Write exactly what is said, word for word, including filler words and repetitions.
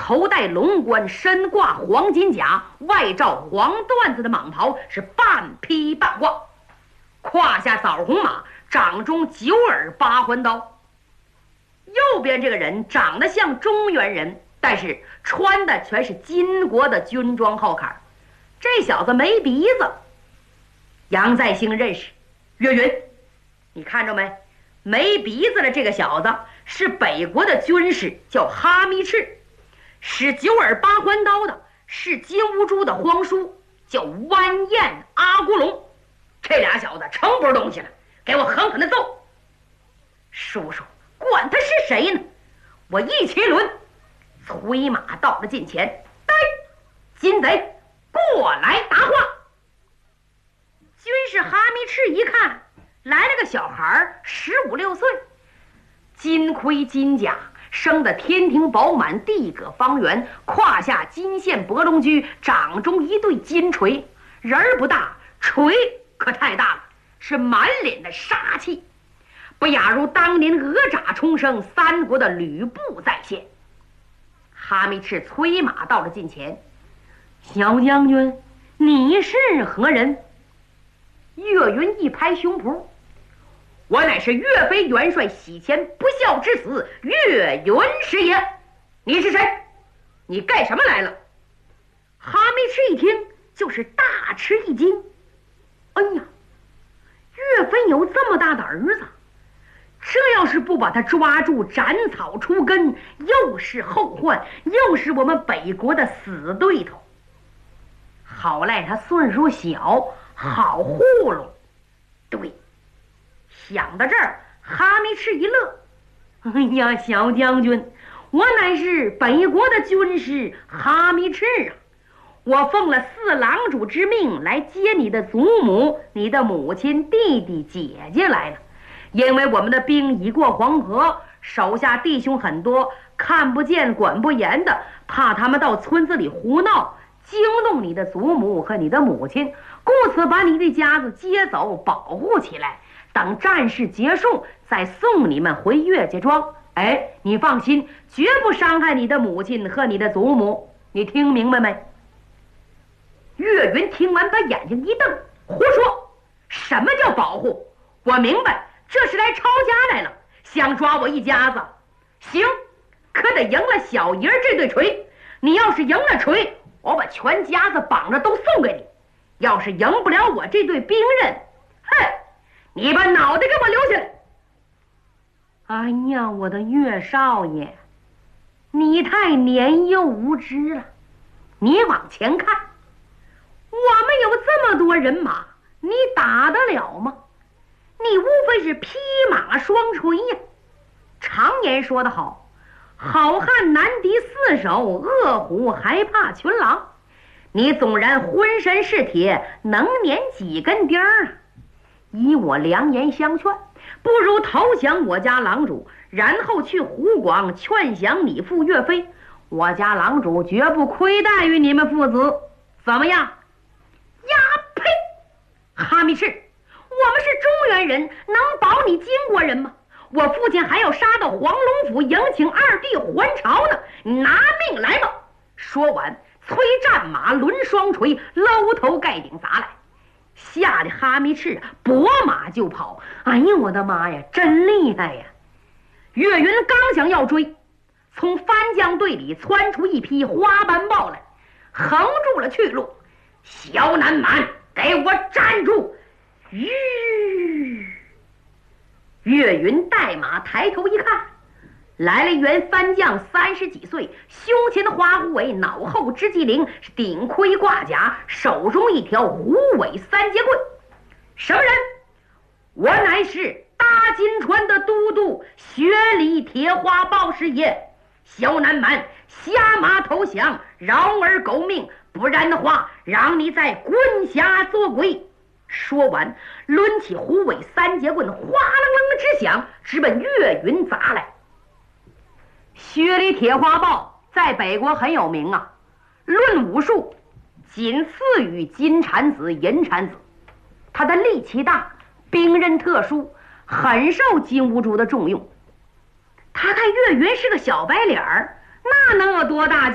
头戴龙冠，身挂黄金甲，外罩黄缎子的蟒袍，是半披半挂，胯下枣红马，掌中九耳八环刀。右边这个人长得像中原人，但是穿的全是金国的军装号坎，这小子没鼻子。杨再兴认识岳云，你看着没？没鼻子的这个小子是北国的军师，叫哈密赤。使九耳八环刀的是金乌珠的皇叔，叫弯燕阿孤龙。这俩小子成不是东西了，给我狠狠的揍！叔叔，管他是谁呢？我一骑轮，催马到了近前，呆，金贼，过来答话。军士哈密赤一看，来了个小孩，十五六岁，金盔金甲，生得天庭饱满，地阁方圆，胯下金线博龙驹，掌中一对金锤，人儿不大，锤可太大了，是满脸的杀气，不亚如当年哪吒重生三国的吕布再现。哈密赤催马到了近前，小将军，你是何人？岳云一拍胸脯，我乃是岳飞元帅洗钱不孝之子岳云师爷。你是谁？你干什么来了？哈密赤一听就是大吃一惊。哎呀，岳飞有这么大的儿子，这要是不把他抓住斩草除根，又是后患，又是我们北国的死对头。好赖他岁数小，好糊弄。对，想到这儿，哈密赤一乐。哎呀，小将军，我乃是北国的军师哈密赤啊！我奉了四郎主之命来接你的祖母、你的母亲、弟弟、姐姐来了。因为我们的兵已过黄河，手下弟兄很多，看不见管不严的，怕他们到村子里胡闹，惊动你的祖母和你的母亲，故此把你的家子接走，保护起来，等战事结束再送你们回岳家庄。哎，你放心，绝不伤害你的母亲和你的祖母，你听明白没？岳云听完把眼睛一瞪，胡说，什么叫保护？我明白，这是来抄家来了，想抓我一家子。行，可得赢了小爷这对锤。你要是赢了锤，我把全家子绑着都送给你；要是赢不了我这对兵刃，哼，你把脑袋给我留下来。哎呀，我的岳少爷，你太年幼无知了。你往前看，我们有这么多人马，你打得了吗？你无非是匹马双锤呀。常言说得好，好汉难敌四手，恶虎还怕群狼。你纵然浑身是铁，能粘几根钉儿啊？依我良言相劝，不如投降我家郎主，然后去湖广劝降你父岳飞。我家郎主绝不亏待于你们父子，怎么样？呀呸！哈密赤，我们是中原人，能保你金国人吗？我父亲还要杀到黄龙府迎请二弟还朝呢，拿命来吧！说完，催战马抡双锤，搂头盖顶砸来，吓得哈密赤拨马就跑。哎呀，我的妈呀，真厉害呀！岳云刚想要追，从番将队里窜出一匹花斑豹来，横住了去路。小南蛮，给我站住！吁！岳云带马抬头一看，来了员番将，三十几岁，胸前的花虎尾，脑后织机灵，顶盔挂甲，手中一条虎尾三节棍。什么人？我乃是大金川的都督雪里铁花豹师爷。小南蛮，下马投降，饶儿狗命，不然的话，让你在滚下做鬼！说完，抡起虎尾三节棍，哗楞楞之响，直奔岳云砸来。雪里铁花豹在北国很有名啊，论武术仅次于金蝉子、银蝉子。他的力气大，兵刃特殊，很受金兀术的重用。他看岳云是个小白脸儿，那能有多大